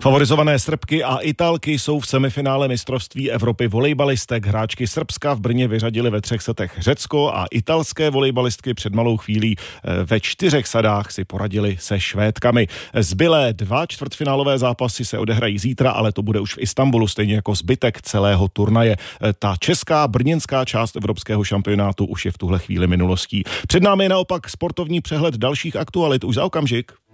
Favorizované Srbky a Italky jsou v semifinále mistrovství Evropy volejbalistek. Hráčky Srbska v Brně vyřadily ve 3 setech Řecko a italské volejbalistky před malou chvílí ve 4 sadách si poradili se Švédkami. Zbylé 2 čtvrtfinálové zápasy se odehrají zítra, ale to bude už v Istanbulu, stejně jako zbytek celého turnaje. Ta česká brněnská část evropského šampionátu už je v tuhle chvíli minulostí. Před námi je naopak sportovní přehled dalších aktualit už za okamžik.